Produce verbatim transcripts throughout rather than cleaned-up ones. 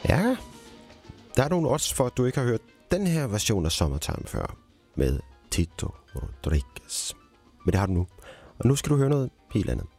Ja, der er nogle odds for, at du ikke har hørt den her version af Summertime før med Tito Rodriguez. Men det har du nu. Og nu skal du høre noget helt andet.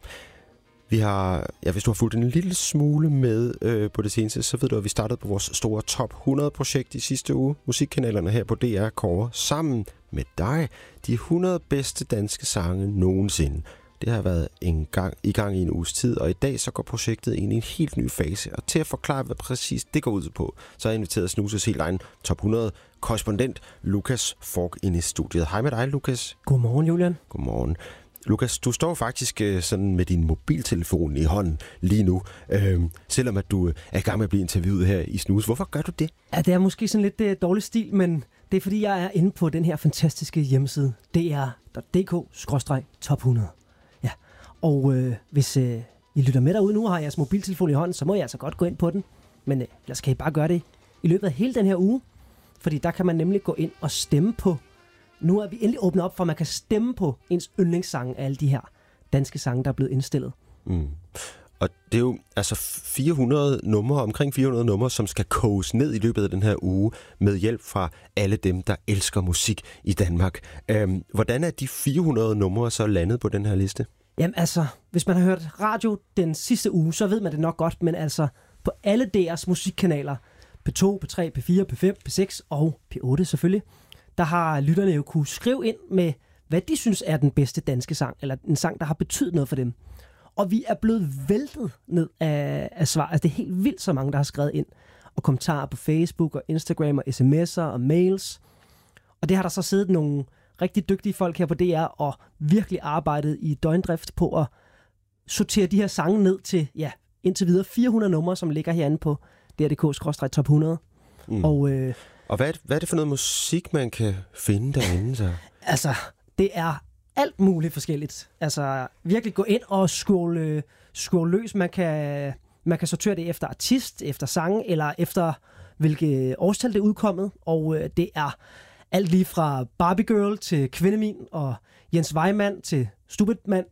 Vi har, ja, hvis du har fulgt en lille smule med øh, på det seneste, så ved du, at vi startede på vores store top hundrede-projekt i sidste uge. Musikkanalerne her på D R kårer sammen med dig de hundrede bedste danske sange nogensinde. Det har været en gang, i gang i en uges tid, og i dag så går projektet ind i en helt ny fase. Og til at forklare, hvad præcis det går ud på, så har jeg inviteret Snuses helt egen top hundrede-korrespondent, Lukas Fork, ind i studiet. Hej med dig, Lukas. Godmorgen, Julian. Godmorgen. Lukas, du står faktisk øh, sådan med din mobiltelefon i hånden lige nu, øh, selvom at du er i gang med at blive interviewet her i Snus. Hvorfor gør du det? Ja, det er måske sådan lidt uh, dårlig stil, men det er fordi, jeg er inde på den her fantastiske hjemmeside, d r punktum d k skråstreg top hundrede. Ja, og øh, hvis øh, I lytter med derude nu og har jeres mobiltelefon i hånden, så må I altså godt gå ind på den. Men øh, jeg skal I bare gøre det i løbet af hele den her uge, fordi der kan man nemlig gå ind og stemme på. Nu er vi endelig åbnet op for, at man kan stemme på ens yndlingssange af alle de her danske sange, der er blevet indstillet. Mm. Og det er jo altså fire hundrede numre, omkring fire hundrede numre, som skal koges ned i løbet af den her uge med hjælp fra alle dem, der elsker musik i Danmark. Øhm, hvordan er de fire hundrede numre så landet på den her liste? Jamen altså, hvis man har hørt radio den sidste uge, så ved man det nok godt, men altså på alle D R's musikkanaler, P to, P tre, P fire, P fem, P seks og P otte selvfølgelig, der har lytterne jo kunne skrive ind med, hvad de synes er den bedste danske sang, eller en sang, der har betydet noget for dem. Og vi er blevet væltet ned af, af svar. Altså, det er helt vildt så mange, der har skrevet ind. Og kommentarer på Facebook og Instagram og sms'er og mails. Og det har der så siddet nogle rigtig dygtige folk her på D R og virkelig arbejdet i døgndrift på at sortere de her sange ned til, ja, indtil videre fire hundrede numre, som ligger herinde på D R punktum d k skråstreg top hundrede. Mm. Og øh, Og hvad er, det, hvad er det for noget musik, man kan finde derinde så? Altså, det er alt muligt forskelligt. Altså, virkelig gå ind og scrolle, scrolle løs. Man kan, man kan sortere det efter artist, efter sang, eller efter hvilke årstal det er udkommet. Og øh, det er alt lige fra Barbie Girl til Kvindemin, og Jens Weimann til Stupidmand.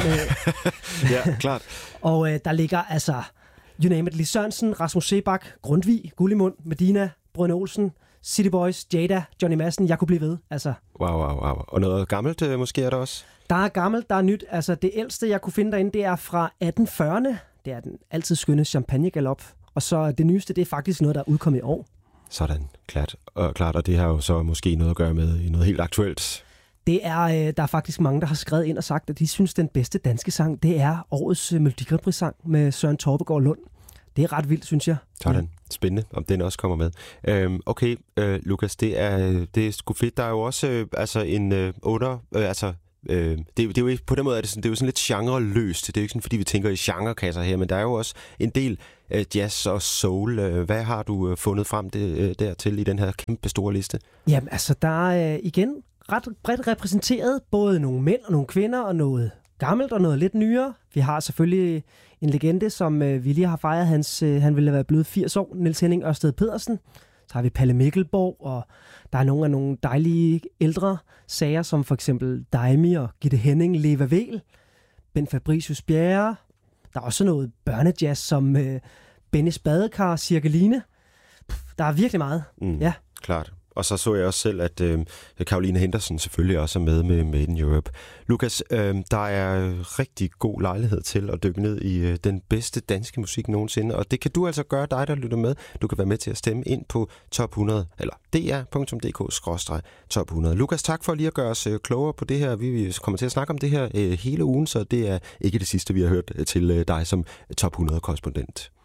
Ja, klart. Og øh, der ligger altså, you name it, Lis Sørensen, Rasmus Sebak, Grundtvig, Gullimund, Medina, Brønne Olsen, City Boys, Jada, Johnny Madsen, jeg kunne blive ved. Altså. Wow, wow, wow. Og noget gammelt øh, måske er der også? Der er gammelt, der er nyt. Altså det ældste, jeg kunne finde derinde, det er fra atten fyrrerne. Det er den altid skønne champagnegalop. Og så det nyeste, det er faktisk noget, der er udkommet i år. Sådan, klart. Og, klart, og det har jo så måske noget at gøre med noget helt aktuelt. Det er, øh, der er faktisk mange, der har skrevet ind og sagt, at de synes, den bedste danske sang, det er årets øh, Melodi Grand Prix-sang med Søren Torpegaard Lund. Det er ret vildt, synes jeg. Sådan. Spændende, om den også kommer med. Øhm, okay, øh, Lukas, det er, det er sgu fedt. Der er jo også øh, altså en øh, under... Øh, altså, øh, det, det er jo ikke, på den måde er det, sådan, det er jo sådan lidt genreløst. Det er jo ikke sådan, fordi vi tænker i genrekasser her, men der er jo også en del øh, jazz og soul. Hvad har du øh, fundet frem det, øh, dertil i den her kæmpe store liste? Jamen, altså, der er øh, igen ret bredt repræsenteret både nogle mænd og nogle kvinder og noget gammelt og noget lidt nyere. Vi har selvfølgelig en legende, som øh, vi lige har fejret. Hans, øh, han ville have været blevet firs år. Niels Henning Ørsted Pedersen. Så har vi Palle Mikkelborg, og der er nogle af nogle dejlige ældre sager, som for eksempel Daimi og Gitte Henning, Leva Vel, Ben Fabricius Bjerre. Der er også noget børnejazz, som øh, Bennys Badekar, Cirkeline. Der er virkelig meget. Mm, ja. Klart. Og så så jeg også selv, at øh, Caroline Henderson selvfølgelig også er med med Made in Europe. Lukas, øh, der er rigtig god lejlighed til at dykke ned i øh, den bedste danske musik nogensinde, og det kan du altså gøre, dig der lytter med. Du kan være med til at stemme ind på top hundrede, eller d r punktum d k skråstreg top hundrede. Lukas, tak for lige at gøre os øh, klogere på det her. Vi kommer til at snakke om det her øh, hele ugen, så det er ikke det sidste, vi har hørt til øh, dig som top hundrede-korrespondent.